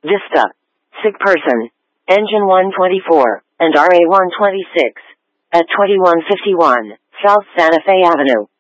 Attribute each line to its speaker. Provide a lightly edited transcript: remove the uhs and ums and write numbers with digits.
Speaker 1: Vista, Sick Person, Engine 124, and RA 126, at 2151 South Santa Fe Avenue.